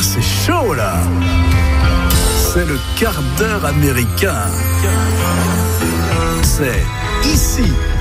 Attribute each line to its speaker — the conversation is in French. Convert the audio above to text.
Speaker 1: c'est chaud là. C'est le quart d'heure américain. C'est ici